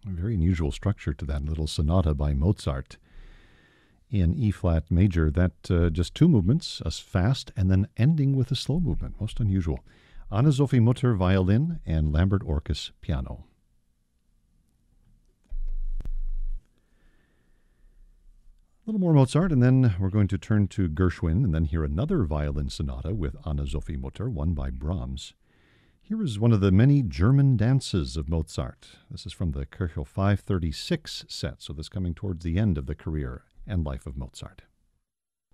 A very unusual structure to that little sonata by Mozart in E-flat major. That just two movements, a fast and then ending with a slow movement. Most unusual. Anna-Sophie Mutter, violin, and Lambert Orkus, piano. A little more Mozart, and then we're going to turn to Gershwin and then hear another violin sonata with Anna-Sophie Mutter, one by Brahms. Here is one of the many German dances of Mozart. This is from the Köchel 536 set, so this coming towards the end of the career and life of Mozart.